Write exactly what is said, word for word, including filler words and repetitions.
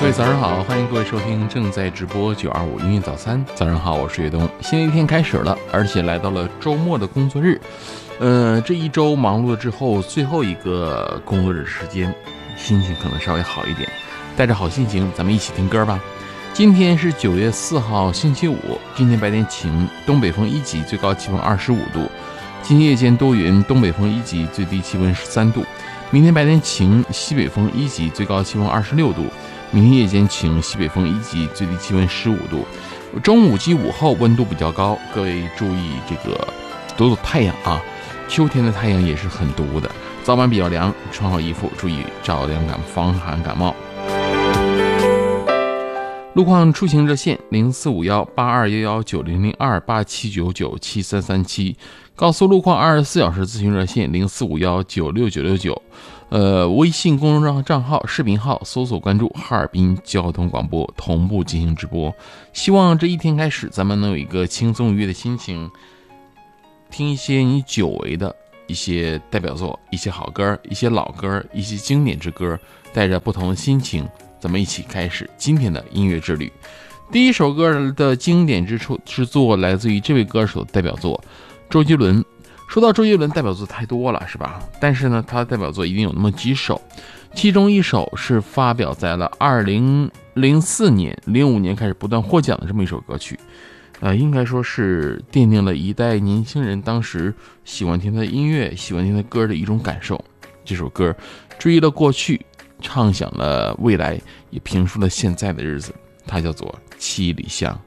各位早上好，欢迎各位收听正在直播九二五音乐早餐。早上好，我是岳东。新的一天开始了，而且来到了周末的工作日。呃，这一周忙碌了之后，最后一个工作日时间，心情可能稍微好一点。带着好心情，咱们一起听歌吧。今天是九月四号，星期五。今天白天晴，东北风一级，最高气温二十五度。今天夜间多云，东北风一级，最低气温十三度。明天白天晴，西北风一级，最高气温二十六度。明天夜间晴，西北风一级，最低气温十五度。中午及午后温度比较高，各位注意这个躲躲太阳啊！秋天的太阳也是很毒的。早晚比较凉，穿好衣服，注意着凉感、防寒感冒。路况出行热线零四五幺八二幺幺九零零二八七九九七三三七，高速路况二十四小时咨询热线零四五幺九六九六九。呃，微信公众账号、视频号搜索关注哈尔滨交通广播，同步进行直播。希望这一天开始，咱们能有一个轻松愉悦的心情，听一些你久违的一些代表作、一些好歌、一些老歌、一些经典之歌，带着不同的心情，咱们一起开始今天的音乐之旅。第一首歌的经典之处之作来自于这位歌手的代表作周杰伦。说到周杰伦，代表作太多了，是吧？但是呢，他的代表作一定有那么几首，其中一首是发表在了二零零四年、零五年开始不断获奖的这么一首歌曲，呃，应该说是奠定了一代年轻人当时喜欢听他的音乐、喜欢听他歌的一种感受。这首歌追忆了过去，畅想了未来，也评述了现在的日子，它叫做《七里香》。